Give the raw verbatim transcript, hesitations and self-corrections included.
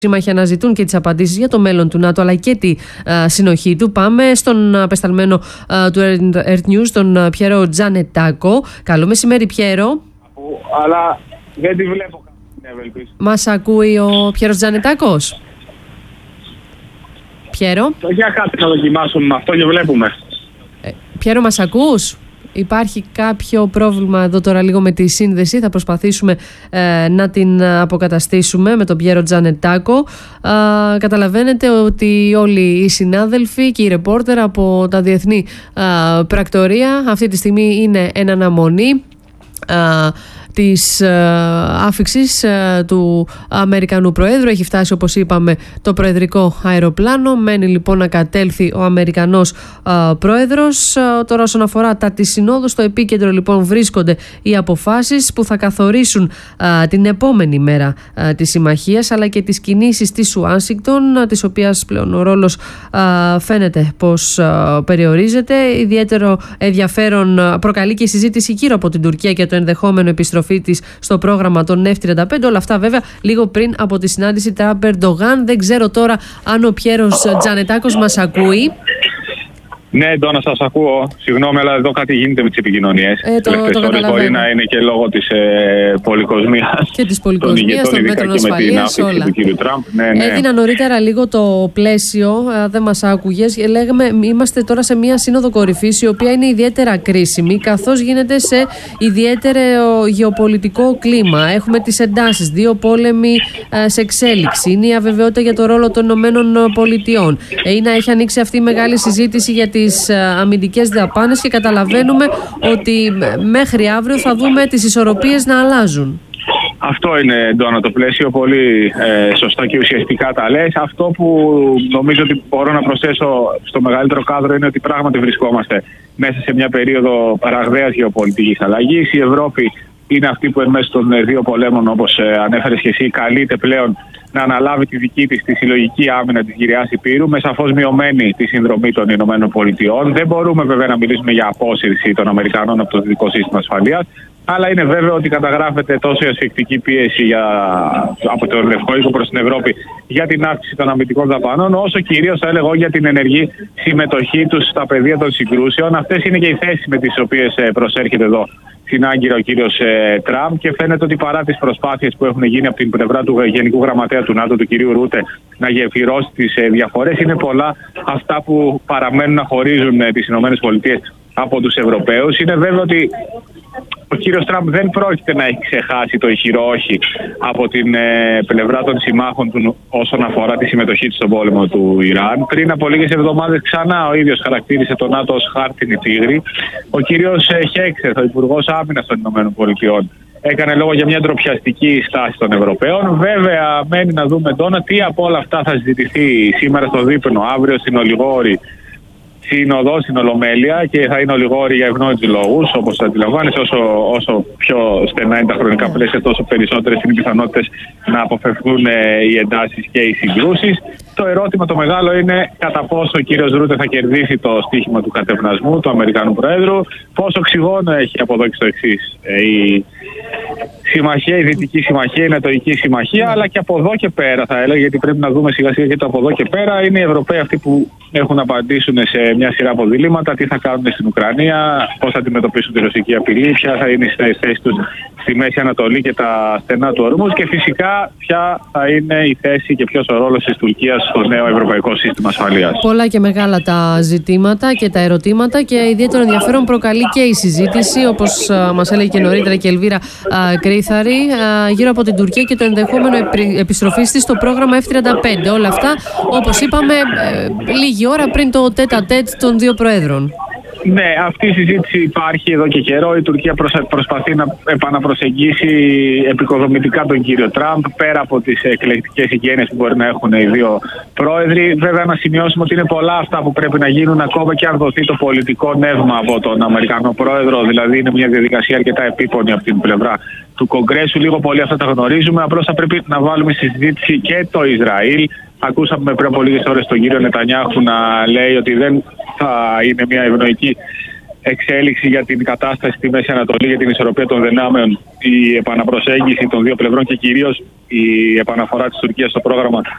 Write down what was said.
σύμμαχοι αναζητούν και τις απαντήσεις για το μέλλον του ΝΑΤΟ αλλά και τη α, συνοχή του. Πάμε στον απεσταλμένο α, του Earth News, τον α, Πιέρο Τζανετάκο. Καλό μεσημέρι, Πιέρο. Αλλά δεν τη βλέπω. Μας ακούει ο Πιέρος Τζανετάκος? Πιέρο. Για κάτι να δοκιμάσουμε με αυτό και βλέπουμε. Ε, Πιέρο, μας ακούς? Υπάρχει κάποιο πρόβλημα εδώ τώρα λίγο με τη σύνδεση. Θα προσπαθήσουμε ε, να την αποκαταστήσουμε με τον Πιέρο Τζανετάκο. Ε, καταλαβαίνετε ότι όλοι οι συνάδελφοι και οι ρεπόρτερ από τα διεθνή ε, πρακτορία αυτή τη στιγμή είναι εν αναμονή ε, της ε, άφιξης ε, του Αμερικανού Προέδρου. Έχει φτάσει, όπως είπαμε, το προεδρικό αεροπλάνο. Μένει λοιπόν να κατέλθει ο Αμερικανός ε, Πρόεδρος. Ε, τώρα όσον αφορά τα της Συνόδου, στο επίκεντρο λοιπόν βρίσκονται οι αποφάσεις που θα καθορίσουν ε, την επόμενη μέρα ε, της συμμαχίας, αλλά και τις κινήσεις της Ουάσιγκτον, ε, της οποίας πλέον ο ρόλος ε, φαίνεται πως ε, περιορίζεται. Ιδιαίτερο ενδιαφέρον ε, προκαλεί και η συζήτηση γύρω από την Τουρκία και το ενδεχόμενο επιστροφή της στο πρόγραμμα των εφ τριάντα πέντε. Όλα αυτά βέβαια λίγο πριν από τη συνάντηση Τραμπ-Ερντογάν. Δεν ξέρω τώρα αν ο Πιέρος Τζανετάκος μας ακούει. Ναι, Ντόνα, σας ακούω. Συγγνώμη, αλλά εδώ κάτι γίνεται με τις επικοινωνίες. Ε, το, το καταλαβαίνω. Μπορεί να είναι και λόγω της ε, πολυκοσμίας. Και της πολυκοσμίας, των μέτρων ασφαλείας, όλα. Του κύριου Τραμπ. Ναι, ναι. Έδινα νωρίτερα λίγο το πλαίσιο, δεν μας άκουγες. Λέγαμε, είμαστε τώρα σε μια σύνοδο κορυφής, η οποία είναι ιδιαίτερα κρίσιμη, καθώς γίνεται σε ιδιαίτερο γεωπολιτικό κλίμα. Έχουμε τις εντάσεις, δύο πόλεμοι σε εξέλιξη. Είναι η αβεβαιότητα για το ρόλο των ΗΠΑ. Είναι, έχει ανοίξει αυτή η μεγάλη συζήτηση για τις αμυντικές δαπάνες και καταλαβαίνουμε ότι μέχρι αύριο θα δούμε τις ισορροπίες να αλλάζουν. Αυτό είναι, Ντόνα, το πλαίσιο. Πολύ ε, σωστά και ουσιαστικά τα λες. Αυτό που νομίζω ότι μπορώ να προσθέσω στο μεγαλύτερο κάδρο είναι ότι πράγματι βρισκόμαστε μέσα σε μια περίοδο ραγδαίας γεωπολιτικής αλλαγής. Η Ευρώπη είναι αυτή που εν μέσω των δύο πολέμων, όπως ε, ανέφερες και εσύ, καλείται πλέον να αναλάβει τη δική της τη συλλογική άμυνα της γυριάς Υπήρου, με σαφώς μειωμένη τη συνδρομή των ΗΠΑ. Δεν μπορούμε βέβαια να μιλήσουμε για απόσυρση των Αμερικανών από το δυτικό σύστημα ασφαλείας, αλλά είναι βέβαιο ότι καταγράφεται τόσο η ασφικτική πίεση για, από το Λευκό Οίκο προς την Ευρώπη για την αύξηση των αμυντικών δαπανών, όσο κυρίως θα έλεγα για την ενεργή συμμετοχή τους στα πεδία των συγκρούσεων. Αυτές είναι και οι θέσεις με τις οποίες προσέρχεται εδώ στην Άγκυρα ο κύριος ε, Τραμπ, και φαίνεται ότι παρά τις προσπάθειες που έχουν γίνει από την πλευρά του Γενικού Γραμματέα του ΝΑΤΟ, του κυρίου Ρούτε, να γεφυρώσει τις ε, διαφορές, είναι πολλά αυτά που παραμένουν να χωρίζουν ε, τις ΗΠΑ από τους Ευρωπαίους. Είναι βέβαιο ότι ο κύριος Τραμπ δεν πρόκειται να έχει ξεχάσει το ηχηρό όχι από την ε, πλευρά των συμμάχων του όσον αφορά τη συμμετοχή του στον πόλεμο του Ιράν. Πριν από λίγες εβδομάδες ξανά ο ίδιος χαρακτήρισε το ΝΑΤΟ ως χάρτινη τίγρη. Ο κύριος ε, Χέξερ, ο Υπουργός Άμυνας των ΗΠΑ, έκανε λόγο για μια ντροπιαστική στάση των Ευρωπαίων. Βέβαια, μένει να δούμε τώρα τι από όλα αυτά θα συζητηθεί σήμερα στο δείπνο, αύριο στην Ολιγόρη, συνοδό στην Ολομέλεια, και θα είναι ολιγόροι για ευνόητους λόγους, όπως αντιλαμβάνεσαι. Όσο, όσο πιο στενά είναι τα χρονικά πλαίσια, τόσο περισσότερες είναι οι πιθανότητες να αποφευχθούν οι εντάσεις και οι συγκρούσεις. Το ερώτημα το μεγάλο είναι κατά πόσο ο κύριος Ρούτε θα κερδίσει το στοίχημα του κατευνασμού του Αμερικανού Προέδρου, πόσο οξυγόνο έχει αποδόξει το εξής η συμμαχία, η Δυτική Συμμαχία, η Νατοϊκή Συμμαχία, αλλά και από εδώ και πέρα θα έλεγα, γιατί πρέπει να δούμε σιγά σιγά και το από εδώ και πέρα. Είναι οι Ευρωπαίοι αυτοί που έχουν να απαντήσουν σε μια σειρά από διλήμματα, τι θα κάνουν στην Ουκρανία, πώς θα αντιμετωπίσουν τη ρωσική απειλή, ποια θα είναι η θέση τους στη Μέση Ανατολή και τα στενά του ορμούς, και φυσικά ποια θα είναι η θέση και ποιος ο ρόλος της Τουρκίας στο νέο ευρωπαϊκό σύστημα ασφαλείας. Πολλά και μεγάλα τα ζητήματα και τα ερωτήματα, και ιδιαίτερο ενδιαφέρον προκαλεί και η συζήτηση, όπως μας έλεγε και νωρίτερα και η Ελβίρα Κρήθαρη, γύρω από την Τουρκία και το ενδεχόμενο επιστροφής της στο πρόγραμμα εφ τριάντα πέντε. Όλα αυτά, όπως είπαμε, λίγη ώρα πριν το τέτα-τέτ των δύο προέδρων. Ναι, αυτή η συζήτηση υπάρχει εδώ και καιρό. Η Τουρκία προσπαθεί να επαναπροσεγγίσει επικοδομητικά τον κύριο Τραμπ, πέρα από τις εκλεκτικές οικογένειες που μπορεί να έχουν οι δύο πρόεδροι. Βέβαια, να σημειώσουμε ότι είναι πολλά αυτά που πρέπει να γίνουν, ακόμα και αν δοθεί το πολιτικό νεύμα από τον Αμερικανό πρόεδρο. Δηλαδή, είναι μια διαδικασία αρκετά επίπονη από την πλευρά του Κογκρέσου. Λίγο πολύ αυτά τα γνωρίζουμε. Απλώς θα πρέπει να βάλουμε στη συζήτηση και το Ισραήλ. Ακούσαμε πριν από λίγες ώρες τον κύριο Νετανιάχου να λέει ότι δεν θα είναι μια ευνοϊκή εξέλιξη για την κατάσταση στη Μέση Ανατολή, για την ισορροπία των δυνάμεων, η επαναπροσέγγιση των δύο πλευρών και κυρίως η επαναφορά της Τουρκίας στο πρόγραμμα